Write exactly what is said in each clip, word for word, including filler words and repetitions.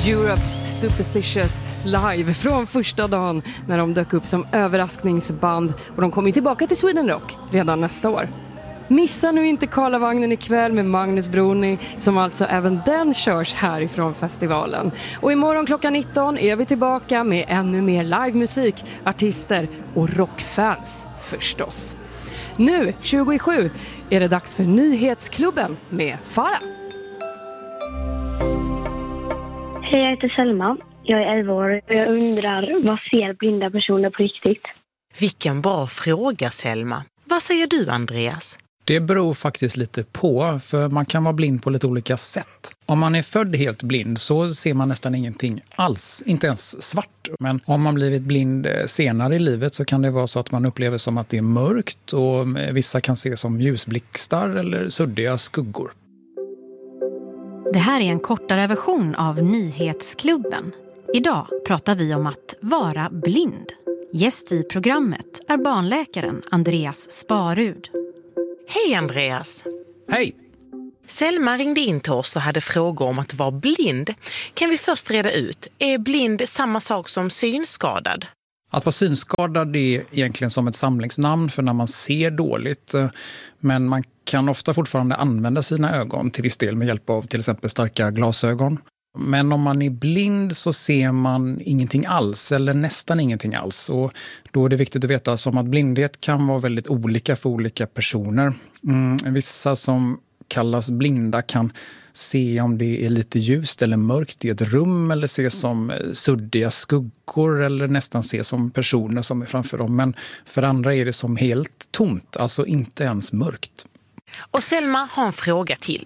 Europes Superstitious live från första dagen när de dök upp som överraskningsband, och de kommer ju tillbaka till Sweden Rock redan nästa år. Missa nu inte Karlavagnen ikväll med Magnus Bruni, som alltså även den körs härifrån festivalen. Och imorgon klockan nitton är vi tillbaka med ännu mer livemusik, artister och rockfans förstås. Nu, tjugo i sju, är det dags för Nyhetsklubben med Farah. Hej, jag heter Selma. Jag är elva år och jag undrar, vad ser blinda personer på riktigt? Vilken bra fråga, Selma. Vad säger du, Andreas? Det beror faktiskt lite på, för man kan vara blind på lite olika sätt. Om man är född helt blind så ser man nästan ingenting alls, inte ens svart. Men om man blivit blind senare i livet så kan det vara så att man upplever som att det är mörkt, och vissa kan se som ljusblixtar eller suddiga skuggor. Det här är en kortare version av Nyhetsklubben. Idag pratar vi om att vara blind. Gäst i programmet är barnläkaren Andreas Sparud. Hej Andreas! Hej! Selma ringde in till oss och hade frågor om att vara blind. Kan vi först reda ut, är blind samma sak som synskadad? Att vara synskadad är egentligen som ett samlingsnamn för när man ser dåligt. Men man kan ofta fortfarande använda sina ögon till viss del med hjälp av till exempel starka glasögon. Men om man är blind så ser man ingenting alls, eller nästan ingenting alls. Och då är det viktigt att veta som att blindhet kan vara väldigt olika för olika personer. Mm, vissa som kallas blinda kan se om det är lite ljust eller mörkt i ett rum, eller se som suddiga skuggor, eller nästan se som personer som är framför dem. Men för andra är det som helt tomt, alltså inte ens mörkt. Och Selma har en fråga till.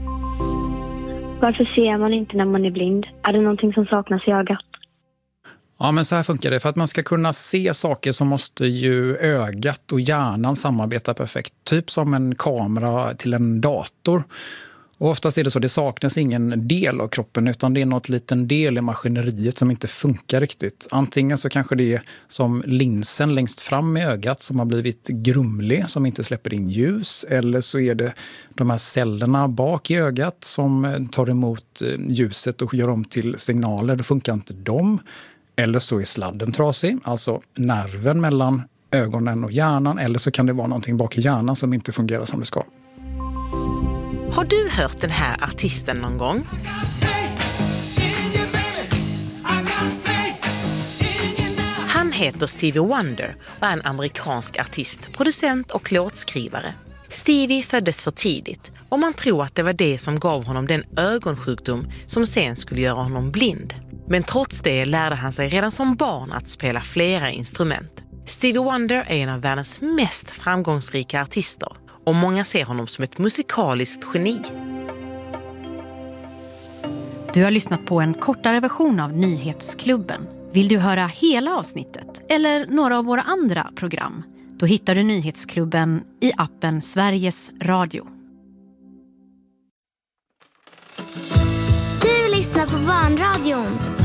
Varför ser man inte när man är blind? Är det någonting som saknas i ögat? Ja, men så här funkar det. För att man ska kunna se saker så måste ju ögat och hjärnan samarbeta perfekt. Typ som en kamera till en dator. Och oftast är det så, det saknas ingen del av kroppen, utan det är något liten del i maskineriet som inte funkar riktigt. Antingen så kanske det är som linsen längst fram i ögat som har blivit grumlig, som inte släpper in ljus. Eller så är det de här cellerna bak i ögat som tar emot ljuset och gör om till signaler. Då funkar inte de. Eller så är sladden trasig, alltså nerven mellan ögonen och hjärnan. Eller så kan det vara någonting bak i hjärnan som inte fungerar som det ska. Har du hört den här artisten någon gång? Han heter Stevie Wonder och är en amerikansk artist, producent och låtskrivare. Stevie föddes för tidigt och man tror att det var det som gav honom den ögonsjukdom som sen skulle göra honom blind. Men trots det lärde han sig redan som barn att spela flera instrument. Stevie Wonder är en av världens mest framgångsrika artister. Och många ser honom som ett musikaliskt geni. Du har lyssnat på en kortare version av Nyhetsklubben. Vill du höra hela avsnittet eller några av våra andra program? Då hittar du Nyhetsklubben i appen Sveriges Radio. Du lyssnar på Barnradion.